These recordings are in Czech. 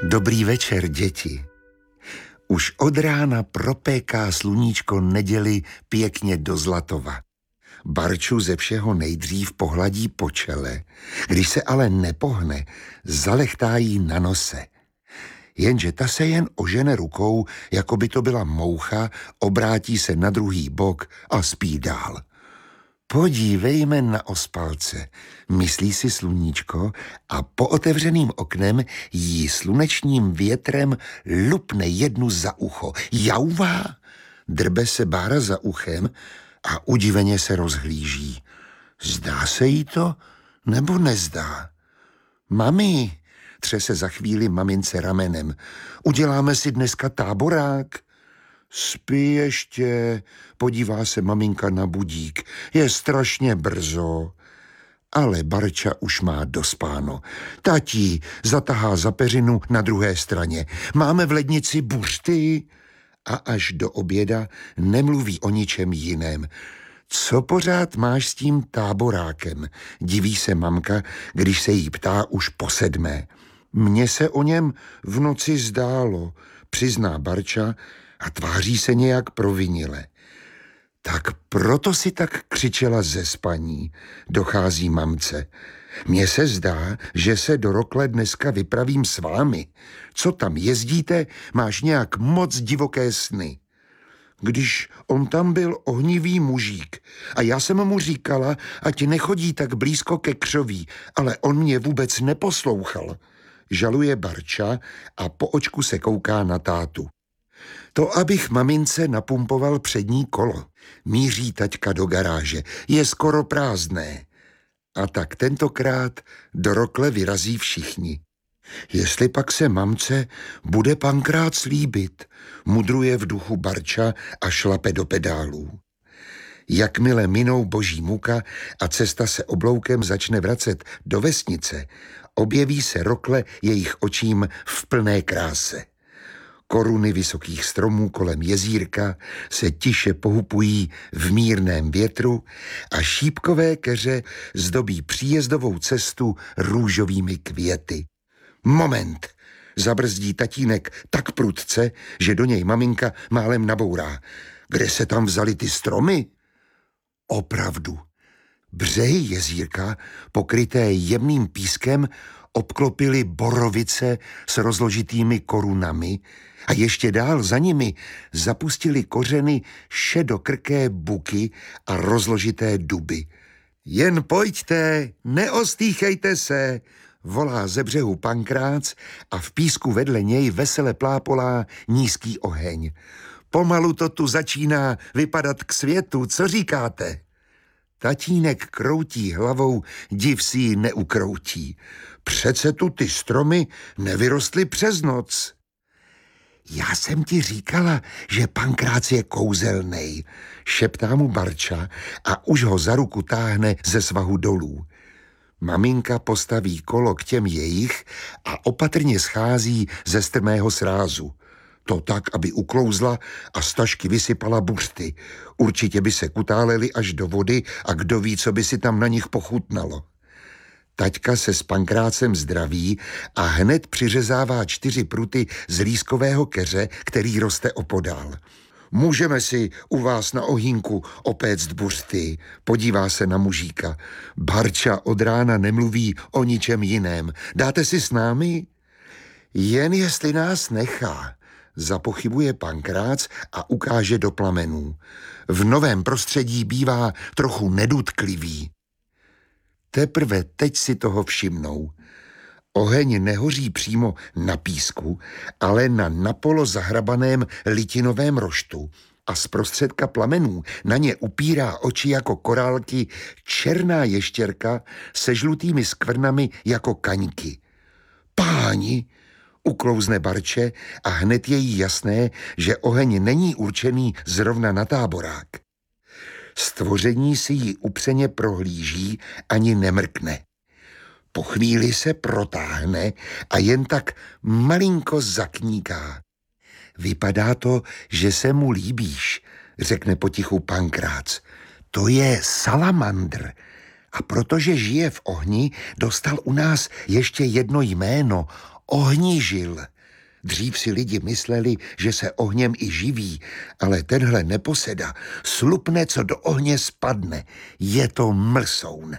Dobrý večer, děti. Už od rána propéká sluníčko neděli pěkně do Zlatova. Barču ze všeho nejdřív pohladí po čele, když se ale nepohne, zalechtá jí na nose. Jenže ta se jen ožene rukou, jako by to byla moucha, obrátí se na druhý bok a spí dál. Podívejme na ospalce, myslí si sluníčko a po otevřeným oknem jí slunečním větrem lupne jednu za ucho. Jauvá! Drbe se Bára za uchem a udiveně se rozhlíží. Zdá se jí to, nebo nezdá? Mami, třese za chvíli mamince ramenem, uděláme si dneska táborák? Spí ještě, podívá se maminka na budík, je strašně brzo. Ale Barča už má dospáno. Tatí zatahá za peřinu na druhé straně. Máme v lednici buřty? A až do oběda nemluví o ničem jiném. Co pořád máš s tím táborákem? Diví se mamka, když se jí ptá už po 7. Mně se o něm v noci zdálo, přizná Barča a tváří se nějak provinile. Tak proto si tak křičela ze spaní, dochází mamce. Mně se zdá, že se do Rokle dneska vypravím s vámi. Co tam jezdíte, máš nějak moc divoké sny. Když on tam byl ohnivý mužík a já jsem mu říkala, ať nechodí tak blízko ke křoví, ale on mě vůbec neposlouchal. Žaluje Barča a po očku se kouká na tátu. To, abych mamince napumpoval přední kolo. Míří taťka do garáže. Je skoro prázdné. A tak tentokrát do Rokle vyrazí všichni. Jestli pak se mamce bude Pankrác líbit, mudruje v duchu Barča a šlape do pedálů. Jakmile minou Boží muka a cesta se obloukem začne vracet do vesnice, objeví se Rokle jejich očím v plné kráse. Koruny vysokých stromů kolem jezírka se tiše pohupují v mírném větru a šípkové keře zdobí příjezdovou cestu růžovými květy. Moment! Zabrzdí tatínek tak prudce, že do něj maminka málem nabourá. Kde se tam vzali ty stromy? Opravdu. Břehy jezírka, pokryté jemným pískem, obklopily borovice s rozložitými korunami a ještě dál za nimi zapustili kořeny šedokrké buky a rozložité duby. Jen pojďte, neostýchejte se, volá ze břehu Pankrác a v písku vedle něj vesele plápolá nízký oheň. Pomalu to tu začíná vypadat k světu, co říkáte? Tatínek kroutí hlavou, div si ji neukroutí. Přece tu ty stromy nevyrostly přes noc. Já jsem ti říkala, že Pankrác je kouzelnej, šeptá mu Barča a už ho za ruku táhne ze svahu dolů. Maminka postaví kolo k těm jejich a opatrně schází ze strmého srázu. To tak, aby uklouzla a z tašky vysypala buřty. Určitě by se kutáleli až do vody a kdo ví, co by si tam na nich pochutnalo. Taťka se s Pankrácem zdraví a hned přiřezává 4 pruty z lískového keře, který roste opodál. Můžeme si u vás na ohýnku opéct buřty, podívá se na mužíka. Barča od rána nemluví o ničem jiném. Dáte si s námi? Jen jestli nás nechá, zapochybuje Pankrác a ukáže do plamenů. V novém prostředí bývá trochu nedutklivý. Teprve teď si toho všimnou. Oheň nehoří přímo na písku, ale na napolo zahrabaném litinovém roštu a zprostředka plamenů na ně upírá oči jako korálky černá ještěrka se žlutými skvrnami jako kaňky. Páni, uklouzne Barče a hned je jí jasné, že oheň není určený zrovna na táborák. Stvoření si ji upřeně prohlíží, ani nemrkne. Po chvíli se protáhne a jen tak malinko zakníká. Vypadá to, že se mu líbíš, řekne potichu Pankrác. To je salamandr a protože žije v ohni, dostal u nás ještě jedno jméno, Ohnižil. Dřív si lidi mysleli, že se ohněm i živí, ale tenhle neposeda slupne, co do ohně spadne. Je to mrsoun.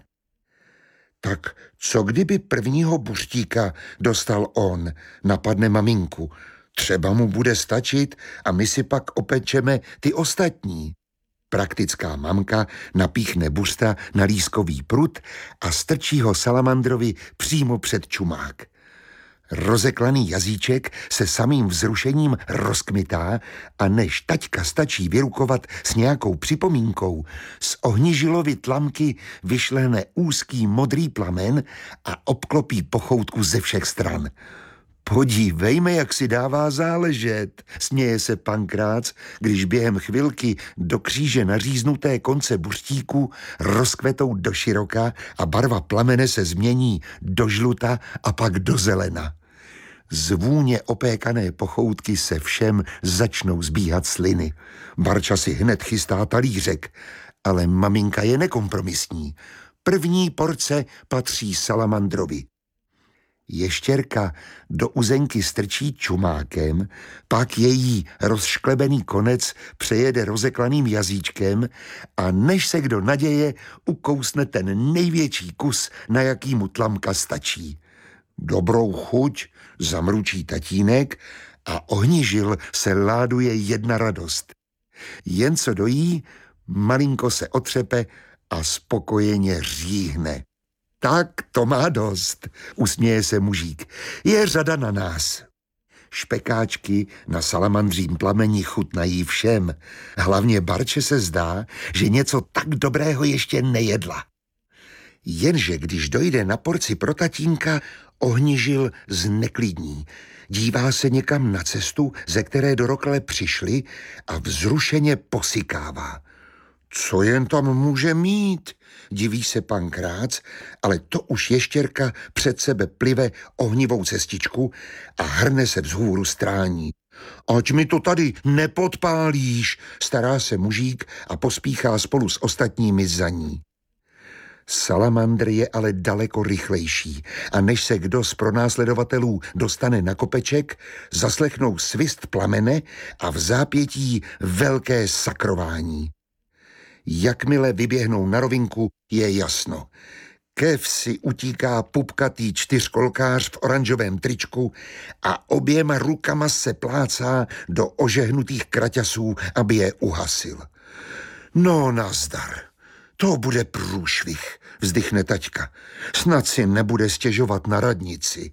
Tak co kdyby prvního buřtíka dostal on, napadne maminku. Třeba mu bude stačit a my si pak opečeme ty ostatní. Praktická mamka napíchne buřta na lískový prut a strčí ho salamandrovi přímo před čumák. Rozeklaný jazyček se samým vzrušením rozkmitá a než taťka stačí vyrukovat s nějakou připomínkou, z ohnižilovy tlamky vyšlehne úzký modrý plamen a obklopí pochoutku ze všech stran. Podívejme, jak si dává záležet, směje se Pankrác, když během chvilky do kříže naříznuté konce buřtíku rozkvetou do široka a barva plamene se změní do žluta a pak do zelena. Z vůně opékané pochoutky se všem začnou zbíhat sliny. Barča si hned chystá talířek, ale maminka je nekompromisní. První porce patří salamandrovi. Ještěrka do uzenky strčí čumákem, pak její rozšklebený konec přejede rozeklaným jazyčkem a než se kdo naděje, ukousne ten největší kus, na jaký mu tlamka stačí. Dobrou chuť, zamručí tatínek a ohnižil se láduje jedna radost. Jen co dojí, malinko se otřepe a spokojeně říhne. Tak to má dost, usměje se mužík. Je řada na nás. Špekáčky na salamandřím plameni chutnají všem. Hlavně Barče se zdá, že něco tak dobrého ještě nejedla. Jenže když dojde na porci pro tatínka, ohnižil zneklidní. Dívá se někam na cestu, ze které do rokle přišli a vzrušeně posykává. Co jen tam může mít? Diví se Pankrác, ale to už ještěrka před sebe plive ohnivou cestičku a hrne se vzhůru strání. Ať mi to tady nepodpálíš, stará se mužík a pospíchá spolu s ostatními za ní. Salamandr je ale daleko rychlejší a než se kdo z pronásledovatelů dostane na kopeček, zaslechnou svist plamene a v zápětí velké sakrování. Jakmile vyběhnou na rovinku, je jasno. Kev si utíká pupkatý čtyřkolkář v oranžovém tričku a oběma rukama se plácá do ožehnutých kraťasů, aby je uhasil. No nazdar, to bude průšvih, vzdychne taťka. Snad si nebude stěžovat na radnici.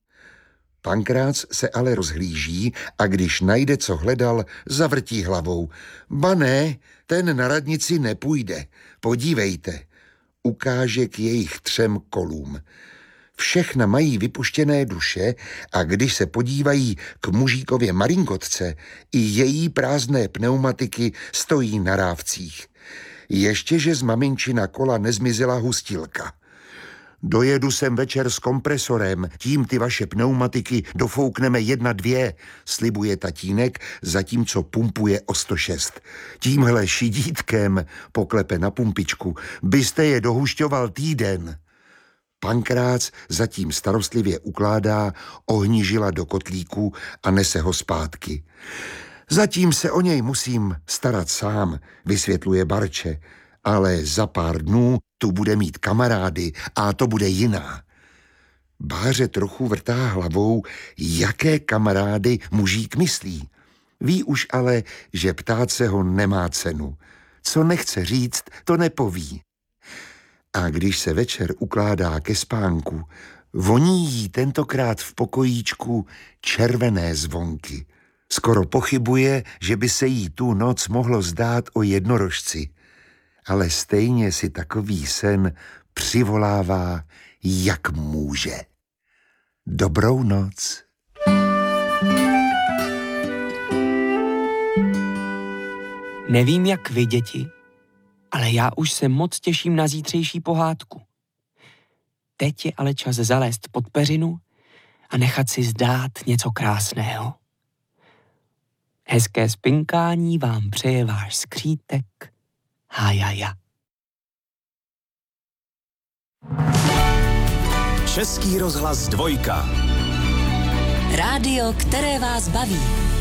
Pankrác se ale rozhlíží a když najde, co hledal, zavrtí hlavou. Ba ne, ten na radnici nepůjde. Podívejte. Ukáže k jejich 3 kolům. Všechna mají vypuštěné duše a když se podívají k mužíkově marinkotce, i její prázdné pneumatiky stojí na rávcích. Ještě, že z maminčina kola nezmizela hustilka. Dojedu sem večer s kompresorem, tím ty vaše pneumatiky dofoukneme 1, 2, slibuje tatínek, zatímco pumpuje o 106. Tímhle šidítkem, poklepe na pumpičku, byste je dohušťoval týden. Pankrác zatím starostlivě ukládá ohnižila do kotlíku a nese ho zpátky. Zatím se o něj musím starat sám, vysvětluje Barče, ale za pár dnů tu bude mít kamarády a to bude jiná. Báře trochu vrtá hlavou, jaké kamarády mužík myslí. Ví už ale, že ptát se ho nemá cenu. Co nechce říct, to nepoví. A když se večer ukládá ke spánku, voní jí tentokrát v pokojíčku červené zvonky. Skoro pochybuje, že by se jí tu noc mohlo zdát o jednorožci. Ale stejně si takový sen přivolává, jak může. Dobrou noc. Nevím, jak vy, děti, ale já už se moc těším na zítřejší pohádku. Teď je ale čas zalézt pod peřinu a nechat si zdát něco krásného. Hezké spinkání vám přeje váš skřítek Hajaja. Český rozhlas 2. Rádio, které vás baví.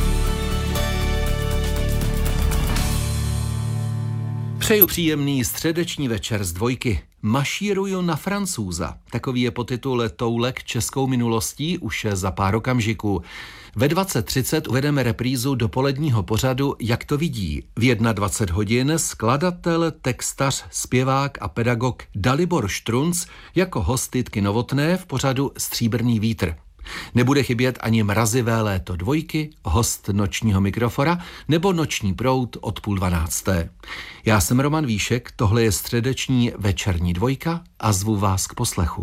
Přeju příjemný středeční večer z Dvojky. Mašíruju na Francouza. Takový je podtitul toulek českou minulostí už za pár okamžiků. Ve 20:30 uvedeme reprízu dopoledního pořadu Jak to vidí. V 21 hodin skladatel, textař, zpěvák a pedagog Dalibor Štrunc jako host Jitky Novotné v pořadu Stříbrný vítr. Nebude chybět ani mrazivé léto Dvojky, host nočního mikrofora nebo noční proud od 11:30. Já jsem Roman Víšek, tohle je středeční večerní Dvojka a zvu vás k poslechu.